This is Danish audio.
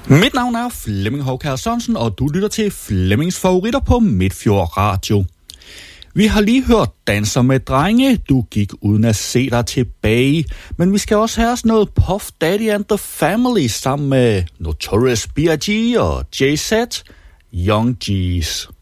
Mit navn er Flemming Hovkær Sørensen, og du lytter til Flemmings Favoritter på Midtfjord Radio. Vi har lige hørt Danser med drenge, du gik uden at se dig tilbage. Men vi skal også have os noget Puff Daddy and the Family sammen med Notorious B.I.G. og Jay-Z, Young G's.